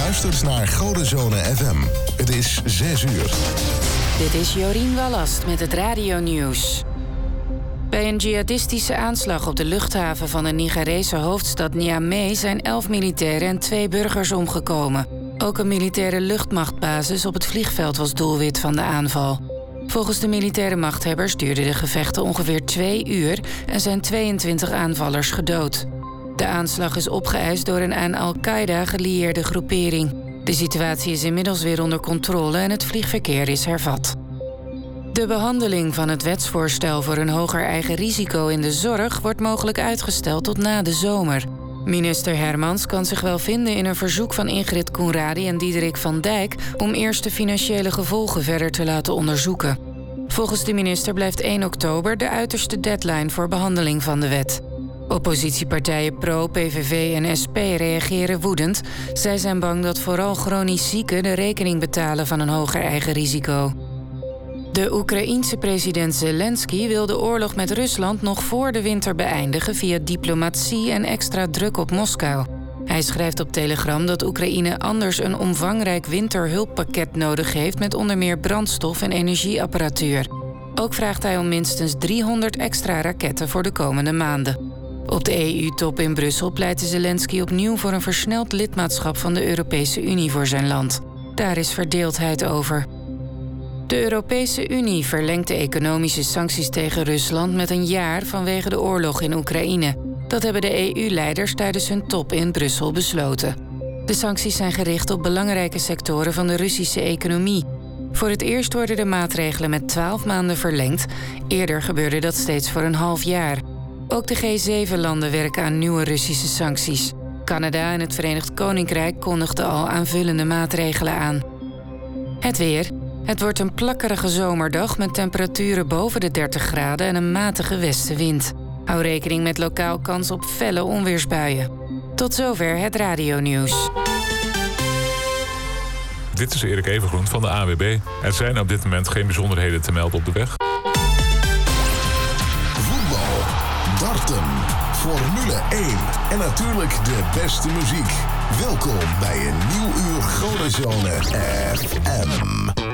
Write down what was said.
luistert naar Godenzone FM. Het is 6 uur. Dit is Jorien Wallast met het radionieuws. Bij een jihadistische aanslag op de luchthaven van de Nigerese hoofdstad Niamey zijn 11 militairen en 2 burgers omgekomen. Ook een militaire luchtmachtbasis op het vliegveld was doelwit van de aanval. Volgens de militaire machthebbers duurden de gevechten ongeveer 2 uur en zijn 22 aanvallers gedood. De aanslag is opgeëist door een aan Al-Qaeda gelieerde groepering. De situatie is inmiddels weer onder controle en het vliegverkeer is hervat. De behandeling van het wetsvoorstel voor een hoger eigen risico in de zorg wordt mogelijk uitgesteld tot na de zomer. Minister Hermans kan zich wel vinden in een verzoek van Ingrid Koenradi en Diederik van Dijk om eerst de financiële gevolgen verder te laten onderzoeken. Volgens de minister blijft 1 oktober de uiterste deadline voor behandeling van de wet. Oppositiepartijen PRO, PVV en SP reageren woedend. Zij zijn bang dat vooral chronisch zieken de rekening betalen van een hoger eigen risico. De Oekraïense president Zelensky wil de oorlog met Rusland nog voor de winter beëindigen via diplomatie en extra druk op Moskou. Hij schrijft op Telegram dat Oekraïne anders een omvangrijk winterhulppakket nodig heeft met onder meer brandstof en energieapparatuur. Ook vraagt hij om minstens 300 extra raketten voor de komende maanden. Op de EU-top in Brussel pleitte Zelensky opnieuw voor een versneld lidmaatschap van de Europese Unie voor zijn land. Daar is verdeeldheid over. De Europese Unie verlengt de economische sancties tegen Rusland met een jaar vanwege de oorlog in Oekraïne. Dat hebben de EU-leiders tijdens hun top in Brussel besloten. De sancties zijn gericht op belangrijke sectoren van de Russische economie. Voor het eerst worden de maatregelen met 12 maanden verlengd. Eerder gebeurde dat steeds voor een half jaar. Ook de G7-landen werken aan nieuwe Russische sancties. Canada en het Verenigd Koninkrijk kondigden al aanvullende maatregelen aan. Het weer. Het wordt een plakkerige zomerdag met temperaturen boven de 30 graden en een matige westenwind. Hou rekening met lokaal kans op felle onweersbuien. Tot zover het radionieuws. Dit is Erik Evengroen van de ANWB. Er zijn op dit moment geen bijzonderheden te melden op de weg. Voetbal, darten, Formule 1 en natuurlijk de beste muziek. Welkom bij een nieuw uur Godenzone FM.